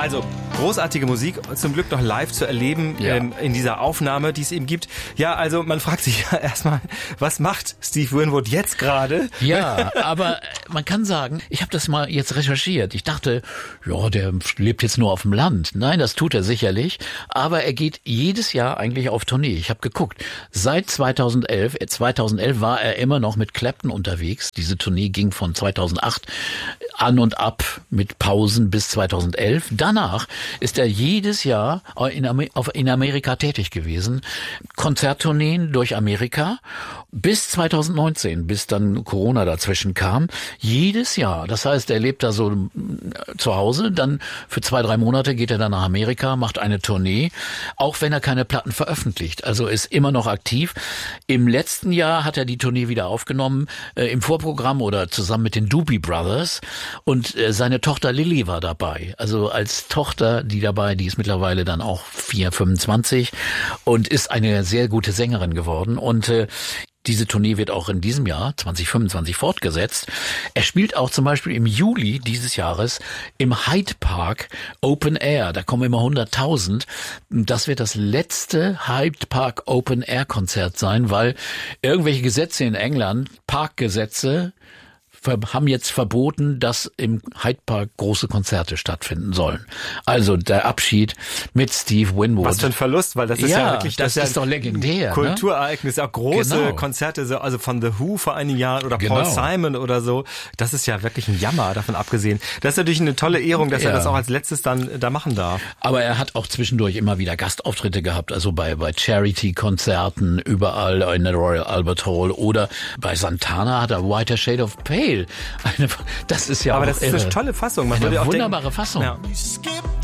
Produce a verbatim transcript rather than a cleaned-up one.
Also, großartige Musik, zum Glück noch live zu erleben, ja. ähm, in dieser Aufnahme, die es eben gibt. Ja, also man fragt sich ja erstmal, was macht Steve Winwood jetzt gerade? Ja, aber man kann sagen, ich habe das mal jetzt recherchiert. Ich dachte, ja, der lebt jetzt nur auf dem Land. Nein, das tut er sicherlich, aber er geht jedes Jahr eigentlich auf Tournee. Ich habe geguckt, seit zweitausendelf, zweitausendelf war er immer noch mit Clapton unterwegs. Diese Tournee ging von zweitausendacht an und ab mit Pausen bis zweitausendelf. Danach ist er jedes Jahr in, Amer- in Amerika tätig gewesen. Konzerttourneen durch Amerika bis zweitausendneunzehn, bis dann Corona dazwischen kam. Jedes Jahr. Das heißt, er lebt da so zu Hause, dann für zwei, drei Monate geht er dann nach Amerika, macht eine Tournee, auch wenn er keine Platten veröffentlicht. Also ist immer noch aktiv. Im letzten Jahr hat er die Tournee wieder aufgenommen, äh, im Vorprogramm oder zusammen mit den Doobie Brothers. Und äh, seine Tochter Lily war dabei. Also als Tochter, die dabei, die ist mittlerweile dann auch vier, fünfundzwanzig und ist eine sehr gute Sängerin geworden. Und äh, diese Tournee wird auch in diesem Jahr zwanzig fünfundzwanzig fortgesetzt. Er spielt auch zum Beispiel im Juli dieses Jahres im Hyde Park Open Air. Da kommen immer hunderttausend. Das wird das letzte Hyde Park Open Air Konzert sein, weil irgendwelche Gesetze in England, Parkgesetze, haben jetzt verboten, dass im Hyde Park große Konzerte stattfinden sollen. Also der Abschied mit Steve Winwood. Was für ein Verlust, weil das ist ja, ja wirklich das, das ist doch legendär. Kulturereignis, ne? Auch große genau. Konzerte, also von The Who vor einigen Jahren oder genau. Paul Simon oder so. Das ist ja wirklich ein Jammer, davon abgesehen. Das ist natürlich eine tolle Ehrung, dass ja. er das auch als letztes dann da machen darf. Aber er hat auch zwischendurch immer wieder Gastauftritte gehabt, also bei bei Charity-Konzerten überall in der Royal Albert Hall oder bei Santana hat er Whiter Shade of Pale. Eine, das ist ja aber auch das ist irre. Eine tolle Fassung. Man eine würde auch wunderbare denken, Fassung. Ja.